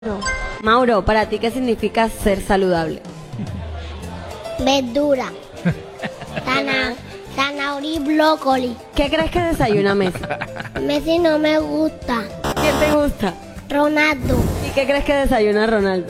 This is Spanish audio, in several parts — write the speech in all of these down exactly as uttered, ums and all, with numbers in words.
Mauro, ¿para ti qué significa ser saludable? Verdura. Zana, zanahoria y brócoli. ¿Qué crees que desayuna Messi? Messi no me gusta. ¿Quién te gusta? Ronaldo. ¿Y qué crees que desayuna Ronaldo?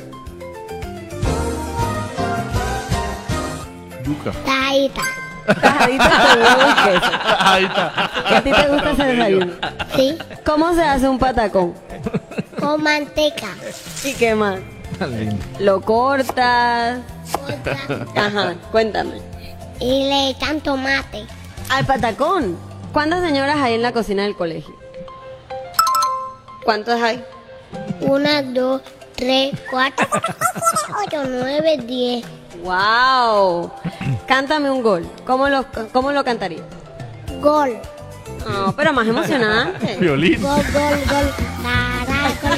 Yuca. Tajita. Tajaditas con huevo y queso. Ahí está. ¿Y a ti te gusta ese desayuno? Sí. ¿Cómo se hace un patacón? Con manteca. ¿Y qué más? ¿Lo cortas? Otra. Ajá, cuéntame. Y le echan tomate. Al patacón. ¿Cuántas señoras hay en la cocina del colegio? ¿Cuántas hay? Una, dos, tres, cuatro, ocho, nueve, diez. ¡Wow! Cántame un gol. ¿Cómo lo, cómo lo cantarías? Gol. No, pero más emocionante. Violín. Gol, gol, gol. Tará, gol.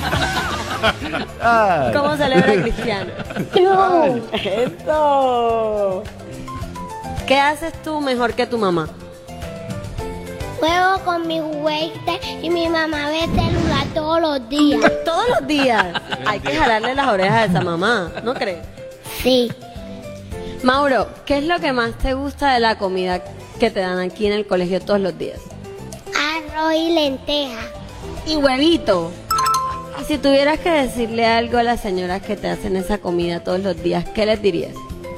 Ay. ¿Cómo celebra Cristiano? No. ¡Eso! ¿Qué haces tú mejor que tu mamá? Juego con mi juguete y mi mamá ve celular todos los días. Todos los días. Hay que jalarle las orejas a esa mamá, ¿no crees? Sí. Mauro, ¿qué es lo que más te gusta de la comida que te dan aquí en el colegio todos los días? Arroz y lenteja. Y huevito. Y si tuvieras que decirle algo a las señoras que te hacen esa comida todos los días, ¿qué les dirías?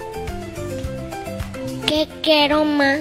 ¿Qué quiero más?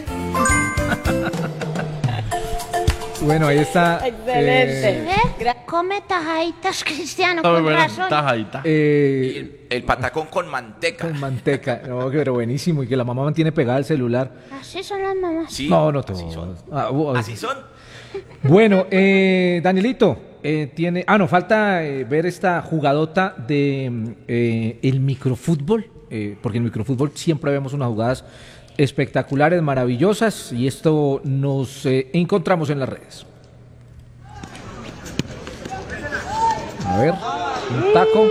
Bueno, ahí está. Excelente. eh, Come tajaditas, Cristiano, Está muy con buena. razón. Tajadita. eh, El, el patacón con manteca. con manteca. No, pero buenísimo. Y que la mamá mantiene pegada el celular. Así son las mamás. Sí, No, no te así son. Ah, uh, Así son. Bueno, eh, Danielito, eh, tiene. Ah, no, falta eh, ver esta jugadota de mm, eh, el microfútbol. eh, porque en el microfútbol siempre vemos unas jugadas espectaculares, maravillosas. Y esto nos eh, encontramos en las redes. A ver, un taco.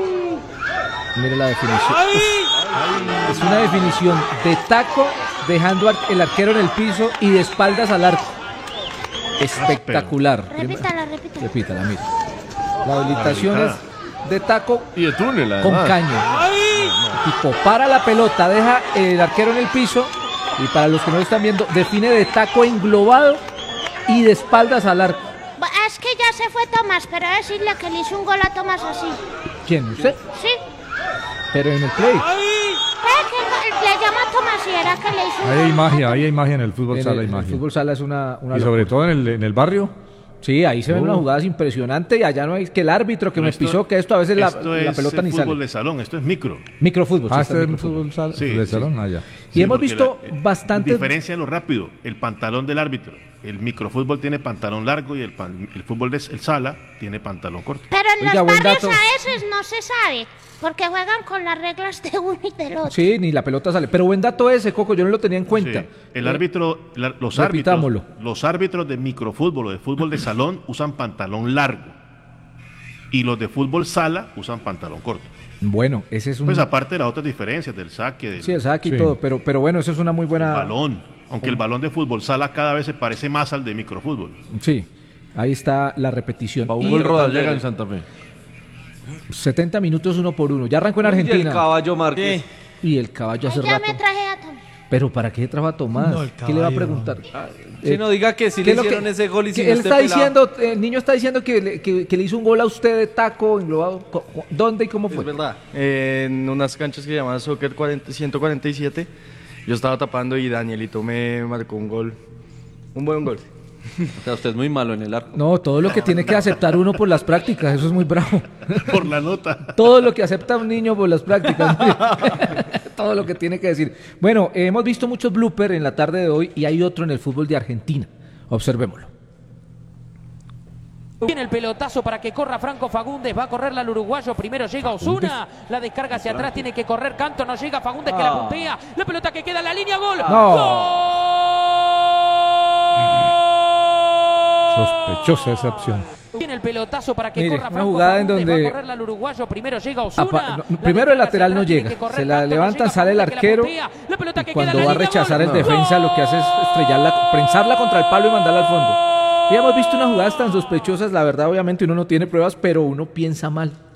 Mire la definición. Uf, es una definición de taco, dejando ar- el arquero en el piso y de espaldas al arco. Espectacular. Repítala, repítala. Repítala, mire. La habilitación es de taco Y de túnel, con además. caño. Tipo, para la pelota, deja el arquero en el piso y para los que no lo están viendo, define de taco englobado y de espaldas al arco. Es que ya se fue Tomás, pero decirle que le hizo un gol a Tomás así. ¿Quién? ¿Usted? Sí. Pero en el play. ¿Sabes que le llama a Tomás y era que le hizo un Ahí hay gol? magia, ahí hay magia en el fútbol En sala, el, hay en el magia. fútbol sala es una, una Y sobre locura. todo en el, en el barrio. Sí, ahí se ven Uh. unas jugadas impresionantes y allá no hay que el árbitro que Pero me esto- pisó, que esto a veces la, esto la es pelota el ni fútbol sale. de salón, esto es micro. Microfútbol. sí, Ah, está este el es el microfútbol. fútbol sala Sí, de sí. salón, allá. Y Sí, hemos porque visto la- eh, bastantes- Diferencia lo rápido, el pantalón del árbitro. El microfútbol tiene pantalón largo y el, pan- el fútbol de el sala tiene pantalón corto. Pero en Oiga, los buen barrios dato. a veces no se sabe, porque juegan con las reglas de uno y del otro. Sí, ni la pelota sale. Pero buen dato ese, Coco, yo no lo tenía en cuenta. Sí. El árbitro, la- los Repitámoslo. árbitros, los árbitros de microfútbol o de fútbol de salón usan pantalón largo y los de fútbol sala usan pantalón corto. Bueno, ese es un... Pues aparte de las otras diferencias del saque, del sí, el saque y Sí. todo, pero, pero bueno, eso es una muy buena... balón, aunque el balón de fútbol sala cada vez se parece más al de microfútbol. Sí, ahí está la repetición. Paul Y Rodallega en Santa Fe. setenta minutos uno por uno. Ya arrancó en Argentina. Y el caballo Márquez. Y el caballo hace Ay, ya rato. me traje a Tomás. Pero ¿para qué trajo a Tomás? No, el ¿Qué le va a caballo. preguntar? Si Eh, no diga que sí ¿qué le es lo hicieron que- ese gol y que sin él este está pelado. diciendo, el niño está diciendo que le, que, que le hizo un gol a usted de taco englobado. Co- co- ¿Dónde y cómo fue? Es verdad. En unas canchas que se llaman Soccer cuarenta, ciento cuarenta y siete, yo estaba tapando y Danielito me marcó un gol. Un buen gol. O sea, usted es muy malo en el arco. No, todo lo que tiene que aceptar uno por las prácticas, eso es muy bravo. Por la nota. Todo lo que acepta un niño por las prácticas. Todo lo que tiene que decir. Bueno, eh, hemos visto muchos bloopers en la tarde de hoy y hay otro en el fútbol de Argentina. Observémoslo. Viene el pelotazo para que corra Franco Fagundes, va a correrla al uruguayo, primero llega Osuna, la descarga hacia atrás, tiene que correr Canto, no llega Fagundes que la puntea, la pelota que queda en la línea, gol. No. Sospechosa esa opción. Viene el pelotazo para que Mire, corra una Franco jugada en Fagundes, donde- va a correrla al uruguayo, primero llega Osuna. Apa- no, la primero el descarga lateral hacia no atrás, tiene llega, que correr se la Canto, no levanta, llega sale el Fagundes que la arquero puntea, la pelota y que cuando queda en va a la línea, rechazar el gol. defensa lo que hace es estrellarla, prensarla contra el palo y mandarla al fondo. Y hemos visto unas jugadas tan sospechosas, la verdad, obviamente uno no tiene pruebas, pero uno piensa mal.